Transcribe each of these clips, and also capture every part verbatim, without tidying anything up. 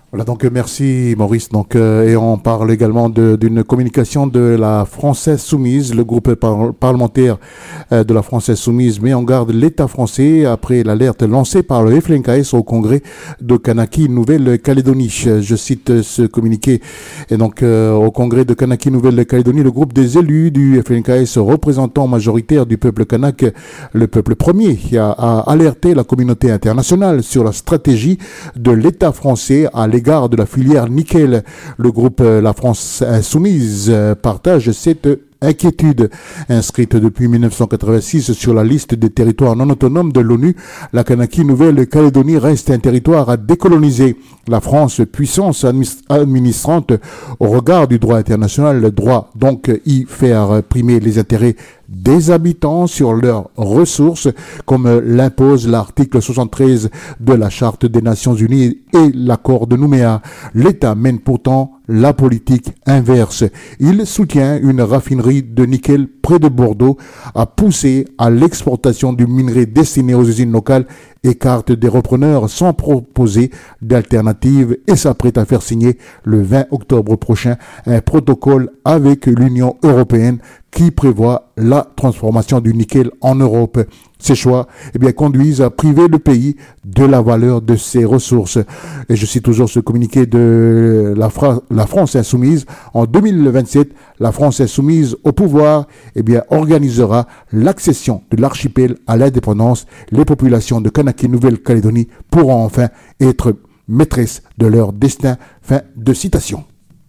Voilà, donc merci Maurice. Donc, euh, et on parle également d'une communication de la Française Soumise. Le groupe par parlementaire euh, de la Française Soumise met en garde l'État français après l'alerte lancée par le F L N K S au congrès de Kanaki, Nouvelle-Calédonie. Je cite ce communiqué. Et donc, euh, au congrès de Kanaki, Nouvelle-Calédonie, le groupe des élus du F L N K S représentant majoritaire du peuple kanak, le peuple premier, a, a alerté la communauté internationale sur la stratégie de l'État français à l'égard de la filière nickel. Le groupe La France Insoumise partage cette inquiétude. Inscrite depuis mille neuf cent quatre-vingt-six sur la liste des territoires non autonomes de l'ONU, la Kanaki Nouvelle-Calédonie reste un territoire à décoloniser. La France, puissance administrante au regard du droit international, doit donc y faire primer les intérêts des habitants sur leurs ressources, comme l'impose l'article soixante-treize de la Charte des Nations Unies et l'accord de Nouméa. L'État mène pourtant la politique inverse. Il soutient une raffinerie de nickel près de Bordeaux, a poussé à l'exportation du minerai destiné aux usines locales, écarte des repreneurs sans proposer d'alternative et s'apprête à faire signer le vingt octobre prochain un protocole avec l'Union européenne qui prévoit la transformation du nickel en Europe. Ces choix eh bien, conduisent à priver le pays de la valeur de ses ressources. Et je cite toujours ce communiqué de la, Fra la France Insoumise. En deux mille vingt-sept, la France Insoumise au pouvoir eh bien, organisera l'accession de l'archipel à l'indépendance. Les populations de Kanaki Nouvelle-Calédonie pourront enfin être maîtresses de leur destin. Fin de citation.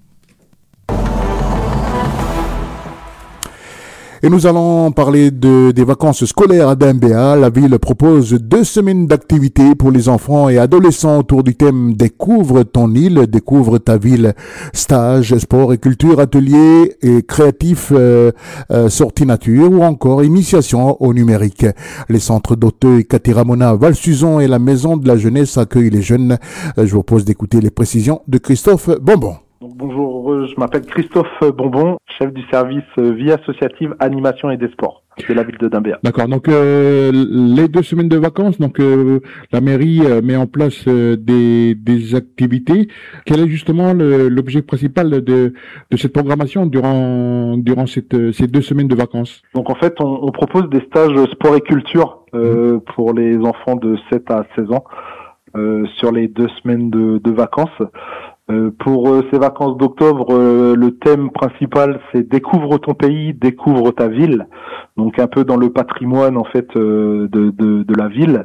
Et nous allons parler de, des vacances scolaires à Dambéa. La ville propose deux semaines d'activités pour les enfants et adolescents autour du thème Découvre ton île, découvre ta ville. Stages, sport et culture, ateliers et créatifs, euh, euh, sorties nature ou encore initiation au numérique. Les centres d'Auteuil, Katiramona, Val-Suzon et la maison de la jeunesse accueillent les jeunes. Euh, je vous propose d'écouter les précisions de Christophe Bonbon. Donc, bonjour, je m'appelle Christophe Bonbon, chef du service vie associative, animation et des sports de la ville de Dambéa. D'accord, donc euh, les deux semaines de vacances, donc euh, la mairie euh, met en place euh, des, des activités. Quel est justement l'objet principal de, de cette programmation durant, durant cette, ces deux semaines de vacances? Donc en fait, on, on propose des stages sport et culture euh, mmh. pour les enfants de sept à seize ans euh, sur les deux semaines de, de vacances. Euh, pour euh, ces vacances d'octobre, euh, le thème principal c'est découvre ton pays, découvre ta ville. Donc un peu dans le patrimoine en fait euh, de, de, de la ville.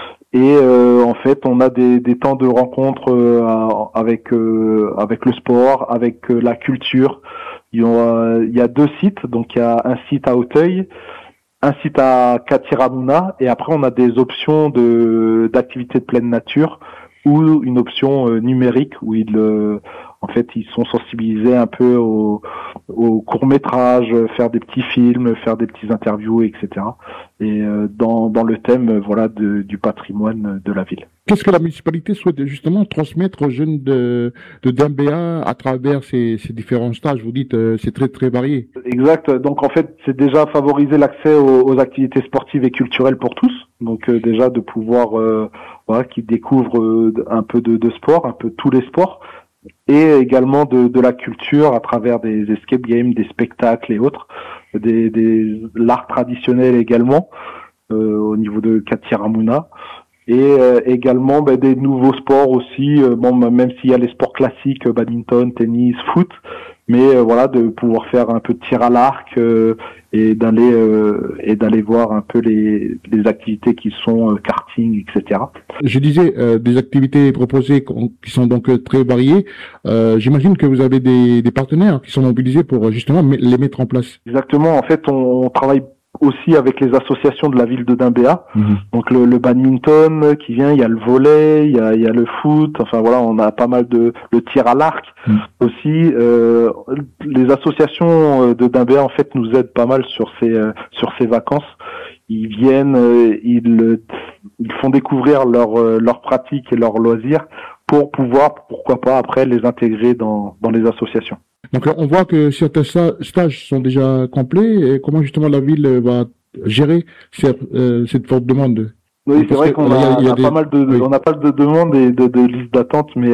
Et euh, en fait, on a des, des temps de rencontre euh, avec euh, avec le sport, avec euh, la culture. Il y, a, il y a deux sites, donc il y a un site à Auteuil, un site à Katiramuna, et après on a des options de d'activités de pleine nature, ou une option euh, numérique où ils, euh, en fait, ils sont sensibilisés un peu au, au court-métrage, faire des petits films, faire des petits interviews, et cetera. Et euh, dans, dans le thème, euh, voilà, de, du patrimoine de la ville. Qu'est-ce que la municipalité souhaite justement transmettre aux jeunes de, de Dambéa à travers ces, ces différents stages? Vous dites euh, c'est très très varié. Exact. Donc en fait, c'est déjà favoriser l'accès aux, aux activités sportives et culturelles pour tous. Donc euh, déjà de pouvoir euh, voilà, qu'ils découvrent euh, un peu de, de sport, un peu tous les sports, et également de, de la culture à travers des escape games, des spectacles et autres, des, des l'art traditionnel également euh, au niveau de Katiramuna. Et euh, également bah, des nouveaux sports aussi, euh, bon même s'il y a les sports classiques, badminton, tennis, foot, mais euh, voilà, de pouvoir faire un peu de tir à l'arc euh, et d'aller euh, et d'aller voir un peu les les activités qui sont euh, karting, et cetera. Je disais euh, des activités proposées qui sont donc très variées. Euh, J'imagine que vous avez des des partenaires qui sont mobilisés pour justement les mettre en place. Exactement. En fait, on, on travaille aussi avec les associations de la ville de Dambéa. Mmh. Donc le, le badminton qui vient, il y a le volley, il y a, il y a le foot, enfin voilà, on a pas mal de le tir à l'arc mmh. aussi. Euh, les associations de Dambéa en fait nous aident pas mal sur ces euh, sur ces vacances. Ils viennent, euh, ils ils font découvrir leurs euh, leurs pratiques et leurs loisirs pour pouvoir, pourquoi pas après les intégrer dans dans les associations. Donc on voit que certains stages sont déjà complets. Et comment justement la ville va gérer cette, euh, cette forte demande? Oui, c'est vrai qu'on a, a, a, a des... pas mal de, oui. on a pas de demandes et de, de listes d'attente, mais